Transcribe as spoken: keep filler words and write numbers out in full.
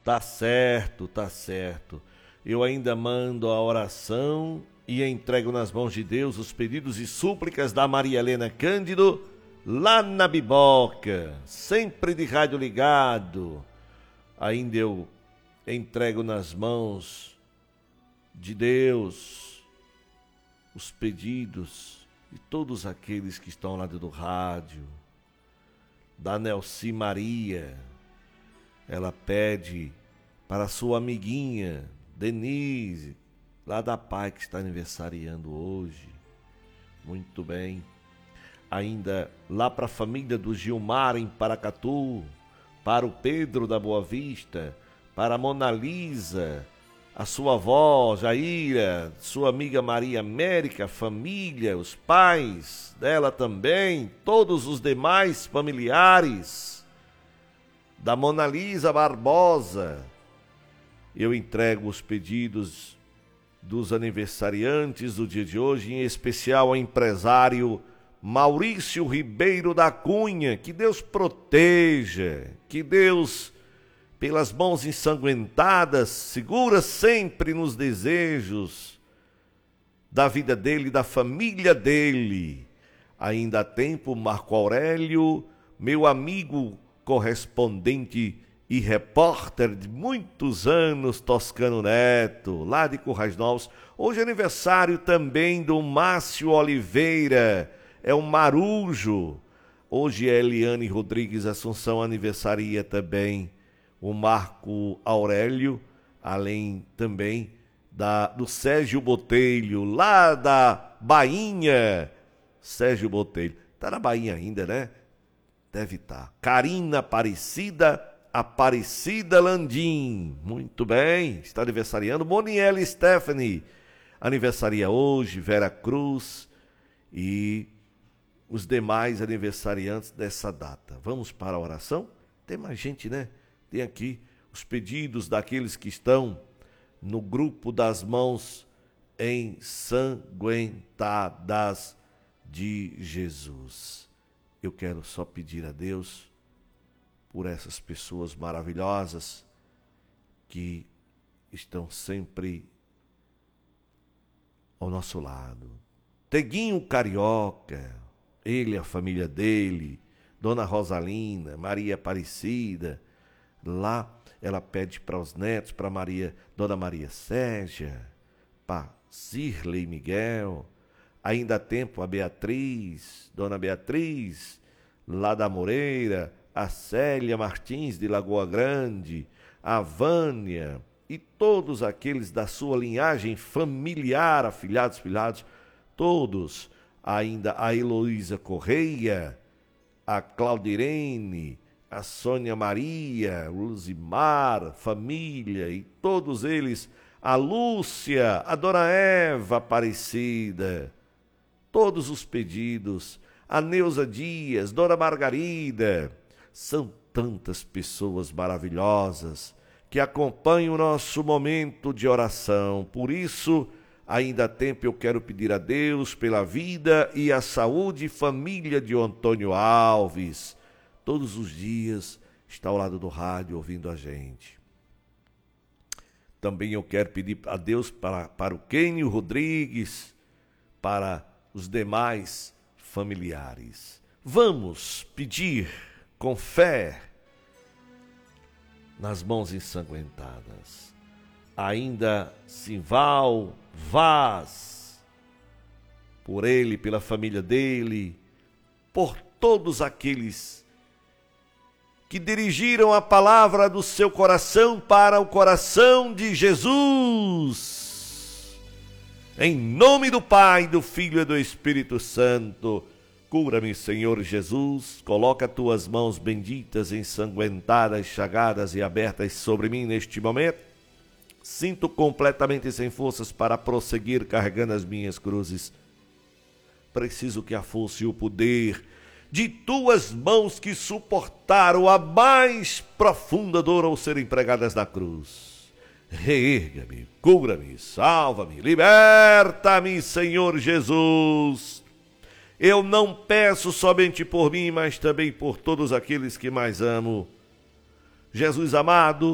Tá certo, tá certo. Eu ainda mando a oração e entrego nas mãos de Deus os pedidos e súplicas da Maria Helena Cândido, lá na Biboca, sempre de rádio ligado. Ainda eu entrego nas mãos de Deus os pedidos de todos aqueles que estão ao lado do rádio, da Nelci Maria. Ela pede para sua amiguinha Denise, lá da Pai, que está aniversariando hoje. Muito bem. Ainda lá para a família do Gilmar em Paracatu, para o Pedro da Boa Vista, para a Mona Lisa, a sua avó Jaira, sua amiga Maria América, família, os pais dela também, todos os demais familiares da Mona Lisa Barbosa. Eu entrego os pedidos dos aniversariantes do dia de hoje, em especial ao empresário Maurício Ribeiro da Cunha. Que Deus proteja, que Deus, pelas mãos ensanguentadas, segura sempre nos desejos da vida dele, da família dele. Ainda há tempo, Marco Aurélio, meu amigo correspondente e repórter de muitos anos, Toscano Neto, lá de Currais Novos. Hoje é aniversário também do Márcio Oliveira, é o Marujo. Hoje é Eliane Rodrigues Assunção, aniversaria também o Marco Aurélio, além também da, do Sérgio Botelho, lá da Bainha. Sérgio Botelho, tá na Bainha ainda, né? Deve estar. Karina Aparecida, Aparecida Landim, muito bem, está aniversariando. Monielle Stephanie, aniversaria hoje. Vera Cruz e os demais aniversariantes dessa data. Vamos para a oração? Tem mais gente, né? Tem aqui os pedidos daqueles que estão no grupo das mãos ensanguentadas de Jesus. Eu quero só pedir a Deus por essas pessoas maravilhosas que estão sempre ao nosso lado. Teguinho Carioca, ele, a família dele, Dona Rosalina, Maria Aparecida, lá ela pede para os netos, para Maria, Dona Maria Sérgia, para Cirlei Miguel. Ainda há tempo a Beatriz, Dona Beatriz, lá da Moreira, a Célia Martins de Lagoa Grande, a Vânia e todos aqueles da sua linhagem familiar, afilhados, filhados, todos. Ainda a Heloísa Correia, a Claudirene, a Sônia Maria, o Luzimar, família e todos eles, a Lúcia, a Dona Eva Aparecida, todos os pedidos, a Neuza Dias, Dona Margarida, são tantas pessoas maravilhosas que acompanham o nosso momento de oração. Por isso, ainda há tempo eu quero pedir a Deus pela vida e a saúde e família de Antônio Alves. Todos os dias está ao lado do rádio ouvindo a gente. Também eu quero pedir a Deus para, para o Kênio Rodrigues, para os demais familiares. Vamos pedir com fé nas mãos ensanguentadas. Ainda Simval Vaz, por ele, pela família dele, por todos aqueles que dirigiram a palavra do seu coração para o coração de Jesus. Em nome do Pai, do Filho e do Espírito Santo, cura-me, Senhor Jesus, coloca tuas mãos benditas, ensanguentadas, chagadas e abertas sobre mim neste momento. Sinto completamente sem forças para prosseguir carregando as minhas cruzes. Preciso que a força e o poder de tuas mãos que suportaram a mais profunda dor ao serem pregadas na cruz. Reerga-me, cura-me, salva-me, liberta-me, Senhor Jesus. Eu não peço somente por mim, mas também por todos aqueles que mais amo. Jesus amado,